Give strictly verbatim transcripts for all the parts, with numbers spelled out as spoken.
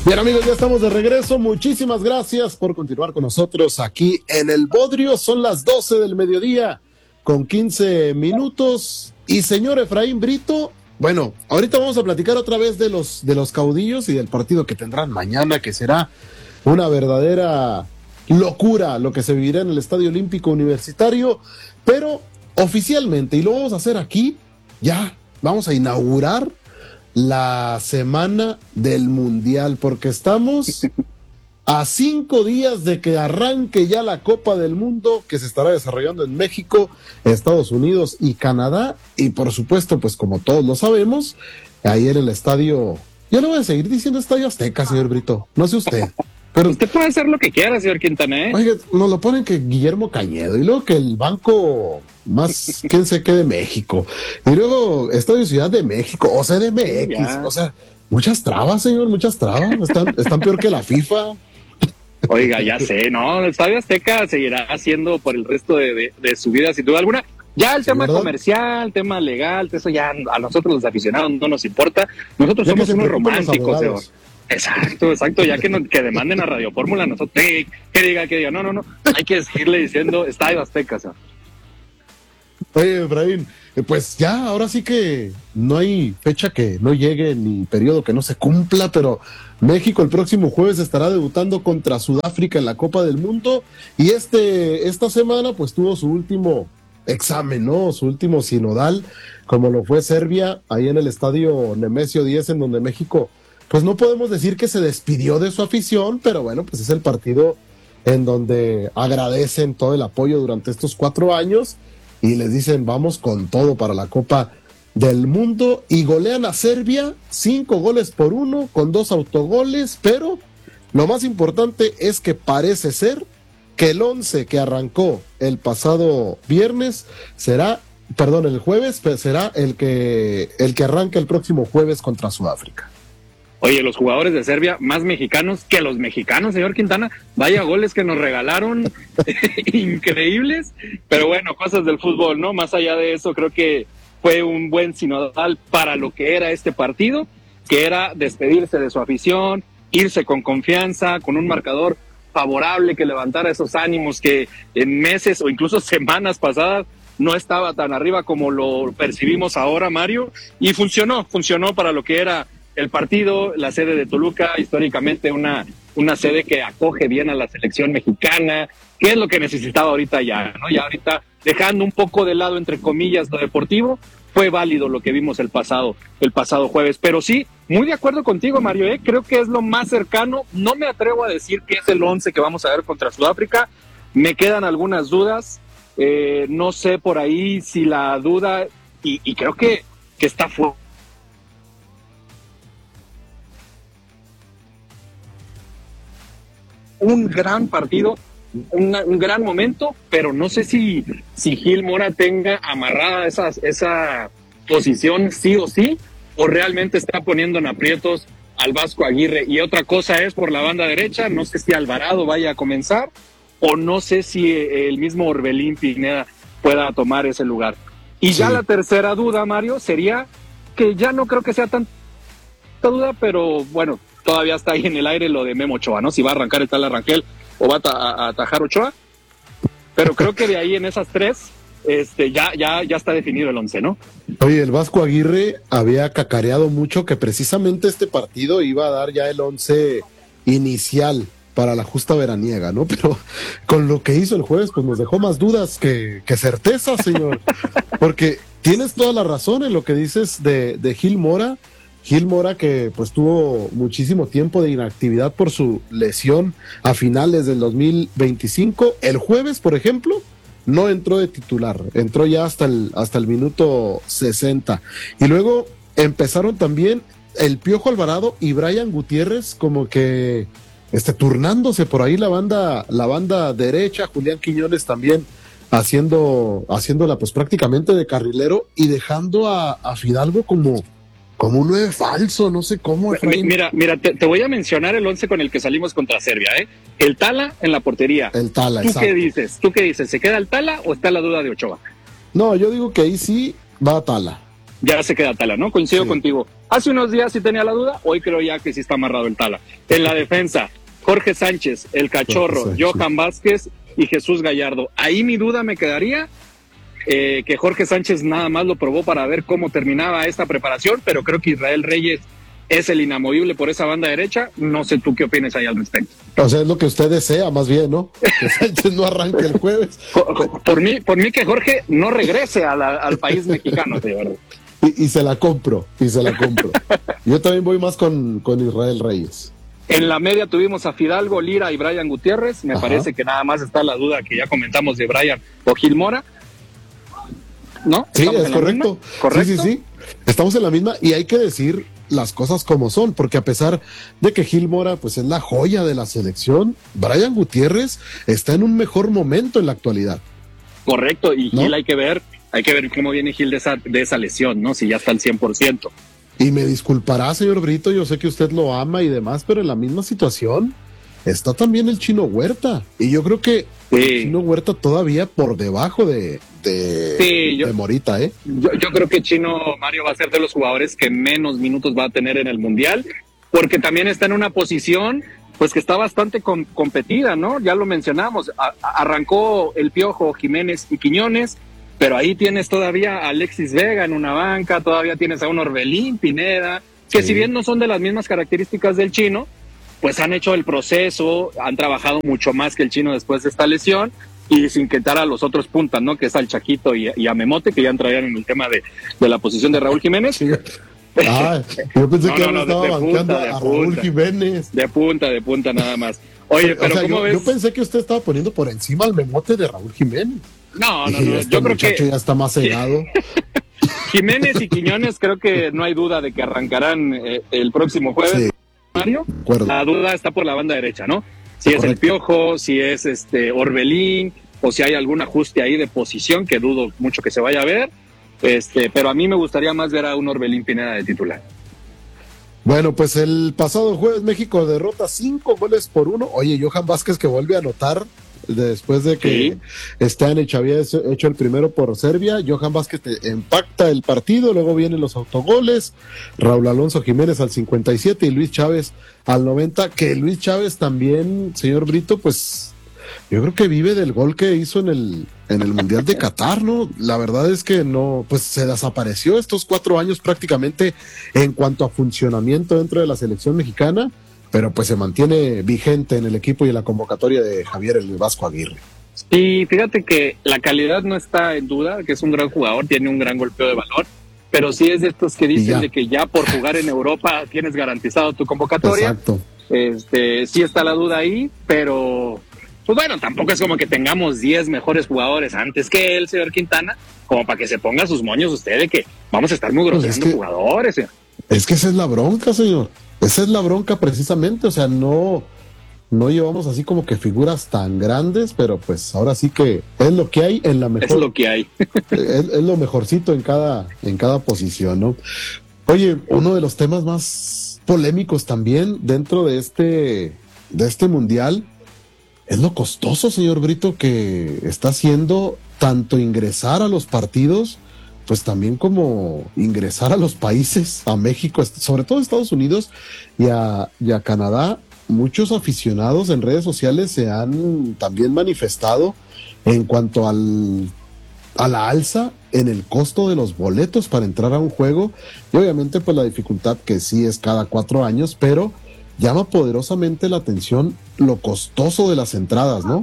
Bien, amigos, ya estamos de regreso. Muchísimas gracias por continuar con nosotros aquí en El Bodrio. Son las doce del mediodía con quince minutos. Y señor Efraín Brito, bueno, ahorita vamos a platicar otra vez de los, de los caudillos y del partido que tendrán mañana, que será una verdadera locura lo que se vivirá en el Estadio Olímpico Universitario. Pero oficialmente, y lo vamos a hacer aquí, ya vamos a inaugurar la semana del Mundial, porque estamos a cinco días de que arranque ya la Copa del Mundo, que se estará desarrollando en México, Estados Unidos y Canadá, y por supuesto, pues como todos lo sabemos, ahí en el estadio, yo le voy a seguir diciendo Estadio Azteca, señor Brito, no sé usted. Pero usted puede hacer lo que quiera, señor Quintana, ¿eh? Oiga, nos lo ponen que Guillermo Cañedo, y luego que el banco más, quién sé qué de México, y luego Estadio Ciudad de México, o C D M X, ya. O sea, muchas trabas, señor, muchas trabas, están, están peor que la FIFA. Oiga, ya sé, no, el Estadio Azteca seguirá haciendo por el resto de, de, de su vida, sin duda alguna. Ya el sí, tema ¿verdad? Comercial, el tema legal, eso ya a nosotros los aficionados no nos importa, nosotros ya somos unos románticos, señor. Exacto, exacto, ya que, no, que demanden a Radio Fórmula, nosotros, que, que diga, que diga, no, no, no, hay que seguirle diciendo Estadio Azteca, señor. Oye, Efraín, pues ya, ahora sí que no hay fecha que no llegue ni periodo que no se cumpla, pero México el próximo jueves estará debutando contra Sudáfrica en la Copa del Mundo, y este, esta semana pues tuvo su último examen, ¿no? Su último sinodal, como lo fue Serbia, ahí en el estadio Nemesio diez, en donde México, pues no podemos decir que se despidió de su afición, pero bueno, pues es el partido en donde agradecen todo el apoyo durante estos cuatro años y les dicen vamos con todo para la Copa del Mundo, y golean a Serbia cinco goles por uno con dos autogoles, pero lo más importante es que parece ser que el once que arrancó el pasado viernes será, perdón, el jueves, será el que, el que arranca el próximo jueves contra Sudáfrica. Oye, los jugadores de Serbia más mexicanos que los mexicanos, señor Quintana. Vaya goles que nos regalaron, increíbles. Pero bueno, cosas del fútbol, ¿no? Más allá de eso, creo que fue un buen sinodal para lo que era este partido, que era despedirse de su afición, irse con confianza, con un marcador favorable que levantara esos ánimos que en meses o incluso semanas pasadas no estaba tan arriba como lo percibimos ahora, Mario. Y funcionó, funcionó para lo que era el partido, la sede de Toluca, históricamente una, una sede que acoge bien a la selección mexicana, que es lo que necesitaba ahorita ya, ¿no? Ya ahorita, dejando un poco de lado, entre comillas, lo deportivo, fue válido lo que vimos el pasado, el pasado jueves. Pero sí, muy de acuerdo contigo, Mario, ¿eh? Creo que es lo más cercano. No me atrevo a decir que es el once que vamos a ver contra Sudáfrica. Me quedan algunas dudas. Eh, no sé por ahí si la duda, y, y creo que, que está fuera. Un gran partido, una, un gran momento, pero no sé si, si Gil Mora tenga amarrada esa, esa posición sí o sí, o realmente está poniendo en aprietos al Vasco Aguirre. Y otra cosa es por la banda derecha, no sé si Alvarado vaya a comenzar, o no sé si el mismo Orbelín Pineda pueda tomar ese lugar. Y sí. Ya la tercera duda, Mario, sería que ya no creo que sea tanta duda, pero bueno, todavía está ahí en el aire lo de Memo Ochoa, ¿no? Si va a arrancar el tal Arrangel o va a, ta- a atajar Ochoa, pero creo que de ahí en esas tres este, ya, ya, ya está definido el once, ¿no? Oye, el Vasco Aguirre había cacareado mucho que precisamente este partido iba a dar ya el once inicial para la justa veraniega, ¿no? Pero con lo que hizo el jueves, pues nos dejó más dudas que, que certezas, señor, porque tienes toda la razón en lo que dices de, de Gil Mora. Gil Mora, que pues tuvo muchísimo tiempo de inactividad por su lesión a finales del dos mil veinticinco. El jueves, por ejemplo, no entró de titular, entró ya hasta el, hasta el minuto sesenta. Y luego empezaron también el Piojo Alvarado y Brian Gutiérrez como que este, turnándose por ahí la banda, la banda derecha, Julián Quiñones también haciendo, haciéndola pues prácticamente de carrilero y dejando a, a Fidalgo como... como un nueve falso, no sé cómo. Efraín. Mira, mira, te, te voy a mencionar el once con el que salimos contra Serbia, ¿eh? El Tala en la portería. El Tala, ¿Tú exacto. qué dices? ¿Tú qué dices? ¿Se queda el Tala o está la duda de Ochoa? No, yo digo que ahí sí va a Tala. ya se queda Tala, ¿no? Coincido Sí. contigo. Hace unos días sí tenía la duda, hoy creo ya que sí está amarrado el Tala. En la defensa, Jorge Sánchez, el Cachorro, Jorge Sánchez. Johan Vázquez y Jesús Gallardo. Ahí mi duda me quedaría, eh, que Jorge Sánchez nada más lo probó para ver cómo terminaba esta preparación, pero creo que Israel Reyes es el inamovible por esa banda derecha. No sé tú qué opinas ahí al respecto. O sea, es lo que usted desea, más bien, ¿no? Que Sánchez no arranque el jueves. Por, por mí, por mí que Jorge no regrese a la, al país mexicano, de verdad. Y, y se la compro, y se la compro. Yo también voy más con, con Israel Reyes. En la media tuvimos a Fidalgo, Lira y Brian Gutiérrez. Me Ajá. parece que nada más está la duda que ya comentamos de Brian o Gil Mora. ¿No? Sí, ¿Estamos es en la correcto. misma? ¿Correcto? Sí, sí, sí. Estamos en la misma y hay que decir las cosas como son, porque a pesar de que Gil Mora pues es la joya de la selección, Brian Gutiérrez está en un mejor momento en la actualidad. Correcto, y ¿No? Gil hay que ver, hay que ver cómo viene Gil de esa, de esa lesión, ¿no? Si ya está al cien por ciento. Y me disculpará, señor Brito, yo sé que usted lo ama y demás, pero en la misma situación está también el Chino Huerta. Y yo creo que Sí. el Chino Huerta todavía por debajo de, de, Sí, yo- de Morita, ¿eh? Yo, yo creo que Chino Mario va a ser de los jugadores que menos minutos va a tener en el Mundial, porque también está en una posición pues que está bastante com- competida, ¿no? Ya lo mencionamos, a- a- arrancó el Piojo, Jiménez y Quiñones, pero ahí tienes todavía a Alexis Vega en una banca, todavía tienes a un Orbelín Pineda, que Sí. si bien no son de las mismas características del Chino, pues han hecho el proceso, han trabajado mucho más que el Chino después de esta lesión, y sin quitar a los otros puntas, ¿no? Que es al Chaquito y, y a Memote, que ya entrarían en el tema de, de la posición de Raúl Jiménez. Sí. Ah, yo pensé No, que no, ahora no, de- estaba de bancando punta, de a Raúl punta. Jiménez. De punta, de punta nada más. Oye, pero o sea, ¿cómo yo, ves? yo pensé que usted estaba poniendo por encima al memote de Raúl Jiménez. No, no, Dije, no. este Yo creo muchacho que ya está más cegado. Jiménez y Quiñones creo que no hay duda de que arrancarán eh, el próximo jueves, Sí, Mario. de acuerdo. La duda está por la banda derecha, ¿no? Si es el Correcto. Piojo, si es este Orbelín, o si hay algún ajuste ahí de posición, que dudo mucho que se vaya a ver. Este, pero a mí me gustaría más ver a un Orbelín Pineda de titular. Bueno, pues el pasado jueves México derrota cinco goles por uno. Oye, Johan Vázquez que vuelve a anotar después de que Sí. Stanic había hecho el primero por Serbia. Johan Vázquez te empacta el partido, luego vienen los autogoles. Raúl Alonso Jiménez al cincuenta y siete y Luis Chávez al noventa. Que Luis Chávez también, señor Brito, pues yo creo que vive del gol que hizo en el, en el Mundial de Qatar, ¿no? La verdad es que no, pues se desapareció estos cuatro años prácticamente en cuanto a funcionamiento dentro de la selección mexicana, pero pues se mantiene vigente en el equipo y en la convocatoria de Javier el Vasco Aguirre. Y fíjate que la calidad no está en duda, que es un gran jugador, tiene un gran golpeo de valor, pero sí es de estos que Y dicen ya. de que ya por jugar en Europa tienes garantizado tu convocatoria. Exacto. Este, sí está la duda ahí, pero pues bueno, tampoco es como que tengamos diez mejores jugadores antes que él, señor Quintana, como para que se ponga sus moños usted de que vamos a estar muy Pues groseando es que- jugadores. señor. Es que esa es la bronca, señor. Esa es la bronca precisamente, o sea, no, no llevamos así como que figuras tan grandes, pero pues ahora sí que es lo que hay en la mejor. Es lo que hay. es, es lo mejorcito en cada, en cada posición, ¿no? Oye, uno de los temas más polémicos también dentro de este, de este mundial es lo costoso, señor Brito, que está haciendo tanto ingresar a los partidos, pues también como ingresar a los países, a México, sobre todo a Estados Unidos y a, y a Canadá. Muchos aficionados en redes sociales se han también manifestado en cuanto al a la alza en el costo de los boletos para entrar a un juego y obviamente pues la dificultad que sí es cada cuatro años, pero llama poderosamente la atención lo costoso de las entradas, ¿no?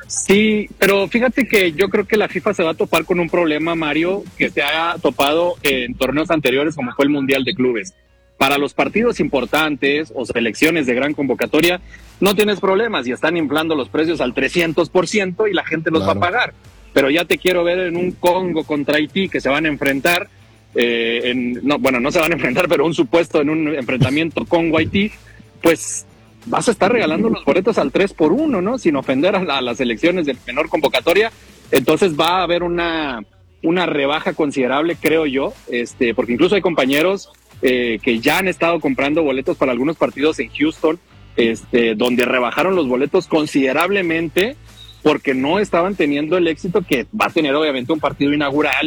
Sí, pero fíjate que yo creo que la FIFA se va a topar con un problema, Mario, que se ha topado en torneos anteriores como fue el Mundial de Clubes. Para los partidos importantes o selecciones de gran convocatoria, no tienes problemas y están inflando los precios al trescientos por ciento y la gente los Claro. va a pagar. Pero ya te quiero ver en un Congo contra Haití que se van a enfrentar, eh, en, no, bueno, no se van a enfrentar, pero un supuesto en un enfrentamiento Congo-Haití, pues vas a estar regalando los boletos al tres por uno, ¿no? Sin ofender a, la, a las elecciones de menor convocatoria. Entonces va a haber una, una rebaja considerable, creo yo, este, porque incluso hay compañeros eh, que ya han estado comprando boletos para algunos partidos en Houston, este, donde rebajaron los boletos considerablemente porque no estaban teniendo el éxito que va a tener obviamente un partido inaugural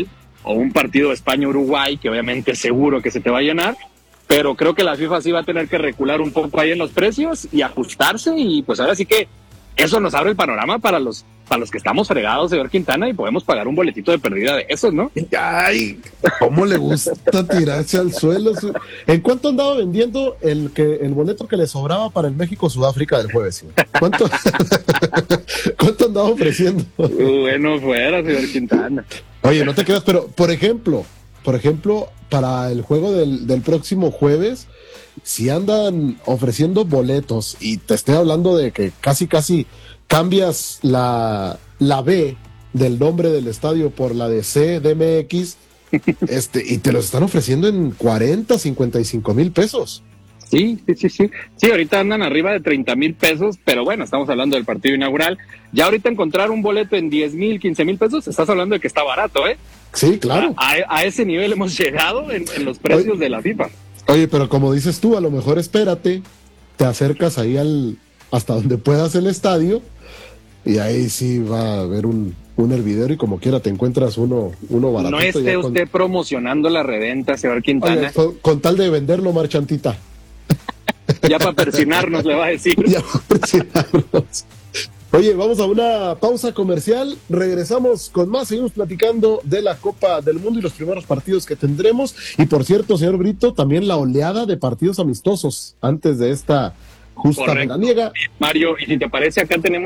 o un partido España-Uruguay, que obviamente seguro que se te va a llenar, pero creo que la FIFA sí va a tener que recular un poco ahí en los precios y ajustarse, y pues ahora sí que eso nos abre el panorama para los para los que estamos fregados, señor Quintana, y podemos pagar un boletito de pérdida de esos, ¿no? Ay, cómo le gusta tirarse al suelo. ¿En cuánto andaba vendiendo el que el boleto que le sobraba para el México-Sudáfrica del jueves? ¿Cuánto, ¿Cuánto andaba ofreciendo? Bueno, fuera, señor Quintana. Oye, no te creas, pero por ejemplo, por ejemplo, para el juego del, del próximo jueves, si andan ofreciendo boletos, y te estoy hablando de que casi casi cambias la, la B del nombre del estadio por la de C D M X, este, y te los están ofreciendo en cuarenta, cincuenta y cinco mil pesos. Sí, sí, sí, sí. Sí, ahorita andan arriba de treinta mil pesos, pero bueno, estamos hablando del partido inaugural. Ya ahorita encontrar un boleto en diez mil, quince mil pesos, estás hablando de que está barato, ¿eh? Sí, claro. A, a, a ese nivel hemos llegado en, en los precios Oye, de la FIFA. Oye, pero como dices tú, a lo mejor espérate, te acercas ahí al hasta donde puedas el estadio, y ahí sí va a haber un, un hervidero, y como quiera te encuentras uno, uno baratito. No esté con... usted promocionando la reventa, señor Quintana. Oye, con, con tal de venderlo, marchantita. Ya para persinarnos, le va a decir. Ya para persinarnos. Oye, vamos a una pausa comercial, regresamos con más, seguimos platicando de la Copa del Mundo y los primeros partidos que tendremos. Y por cierto, señor Brito, también la oleada de partidos amistosos antes de esta justa veraniega. Mario, y si te parece, acá tenemos